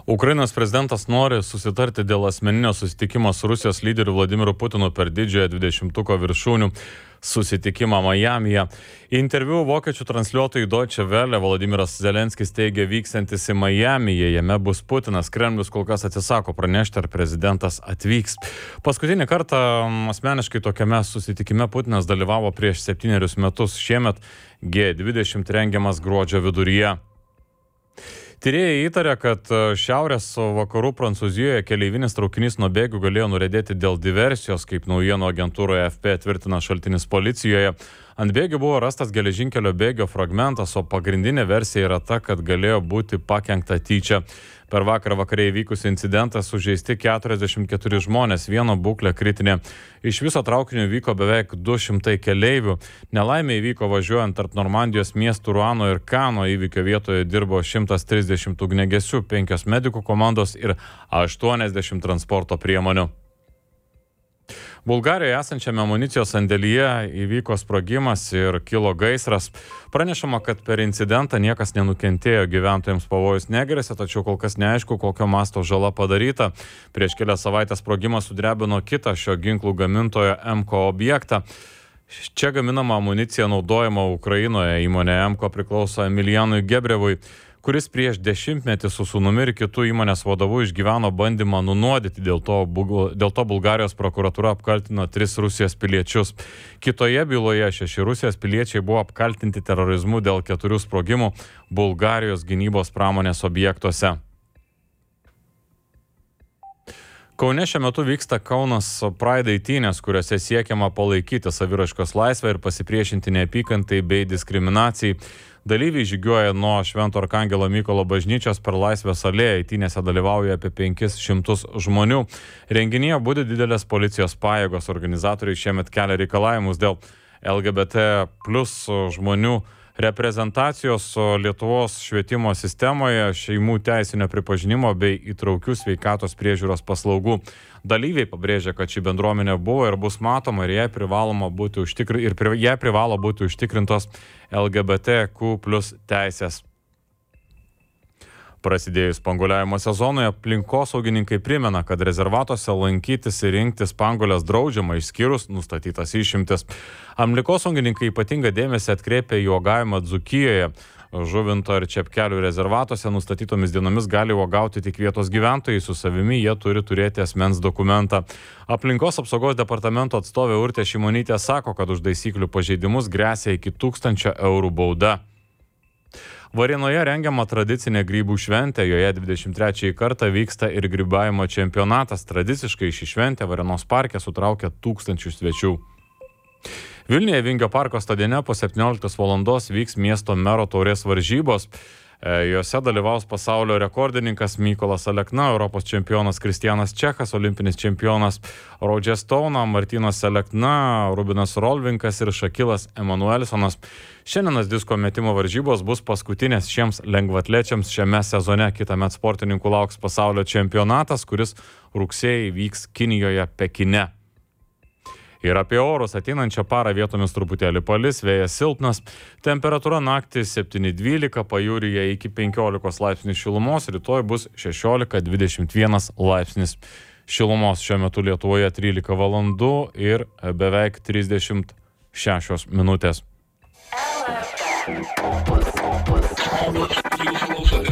Ukrainos prezidentas nori susitarti dėl asmeninio susitikimo su Rusijos lyderiu Vladimiru Putinu per didžiojo 20-tuko viršūnių susitikimą Majamyje. Interviu vokiečių transliuotojui Deutsche Welle Volodymyras Zelenskis teigia vykstantis į Majamyje, jame bus Putinas. Kremlius kol kas atsisako pranešti, ar prezidentas atvyks. Paskutinį kartą asmeniškai tokiame susitikime Putinas dalyvavo prieš 7 metus. Šiemet G20 rengiamas gruodžio viduryje. Tyrėjai įtarė, kad šiaurės vakarų Prancūzijoje keleivinis traukinys nuo bėgių galėjo nuriedėti dėl diversijos, kaip naujienų agentūroje AFP tvirtina šaltinis policijoje. Ant bėgių buvo rastas geležinkelio bėgio fragmentas, o pagrindinė versija yra ta, kad galėjo būti pakenkta tyčia. Per vakare įvykusį incidentą sužeisti 44 žmonės, vieno būklė kritinė. Iš viso traukiniu vyko beveik 200 keleivių. Nelaimė įvyko važiuojant tarp Normandijos miestų Ruano ir Kano. Įvykio vietoje dirbo 130 ugniagesių, 5 medikų komandos ir 80 transporto priemonių. Bulgarijoje esančiame amunicijos sandėlyje įvyko sprogimas ir kilo gaisras. Pranešama, kad per incidentą niekas nenukentėjo, gyventojams pavojus negrėsė, tačiau kol kas neaišku, kokio masto žala padaryta. Prieš kelias savaitės sprogimas sudrebino kitą šio ginklų gamintojo MKO objektą. Čia gaminama amunicija naudojama Ukrainoje. Įmonė MKO priklauso Emilijanui Gebrevui, kuris prieš 10 metų su sūnumi ir kitų įmonės vadovu išgyveno bandymą nunuodyti. Dėl to Bulgarijos prokuratūra apkaltino 3 Rusijos piliečius. Kitoje byloje 6 Rusijos piliečiai buvo apkaltinti terorizmu dėl 4 sprogimų Bulgarijos gynybos pramonės objektuose. Kaune šiuo metu vyksta Kaunas Pride eitynės, kuriuose siekiama palaikyti saviraiškos laisvę ir pasipriešinti neapykantai bei diskriminacijai. Dalyviai žygiuoja nuo Švento Arkangelo Mykolo bažnyčios per Laisvės alėją. Eitynėse dalyvauja apie 500 žmonių. Renginyje budi didelės policijos pajėgos. Organizatoriai šiemet kelia reikalavimus dėl LGBT plus žmonių reprezentacijos Lietuvos švietimo sistemoje, šeimų teisinio pripažinimo bei įtraukių sveikatos priežiūros paslaugų. Dalyviai pabrėžia, kad ši bendruomenė buvo ir bus matoma ir jai privalo būti užtikrintos LGBTQ plus teisės. Prasidėjus spanguoliavimo sezonui, aplinkosaugininkai primena, kad rezervatuose lankytis ir rinkti spanguolės draudžiama išskyrus nustatytas išimtis. Aplinkosaugininkai ypatingą dėmesį atkreipia į uogavimą Dzūkijoje. Žuvinto ir Čepkelių rezervatuose nustatytomis dienomis gali uogauti tik vietos gyventojai, su savimi jie turi turėti asmens dokumentą. Aplinkos apsaugos departamento atstovė Urtė Šimonytė sako, kad už taisyklių pažeidimus gresia iki 1000 eurų bauda. Varėnoje rengiama tradicinė grybų šventė, joje 23 kartą vyksta ir grybavimo čempionatas. Tradiciškai ši šventė Varėnos parke sutraukia 1000 svečių. Vilniuje Vingio parko stadione po 17 valandos vyks miesto mero taurės varžybos. Jose dalyvaus pasaulio rekordininkas Mykolas Alekna, Europos čempionas Kristianas Čechas, olimpinis čempionas Rodžes Tauna, Martynas Alekna, Rubinas Rolvinkas ir Šakilas Emanuelsonas. Šiandienos disko metimo varžybos bus paskutinės šiems lengvatlečiams šiame sezone. Kitąmet sportininkų lauks pasaulio čempionatas, kuris rugsėjį vyks Kinijoje, Pekine. Ir apie orus ateinančią parą vietomis truputėlį palis, vėjas silpnas, temperatūra naktį 7-12, pajūryje iki 15 laipsnių šilumos, rytoj bus 16-21 laipsnis šilumos. Šiuo metu Lietuvoje 13 valandų ir beveik 36 minutės.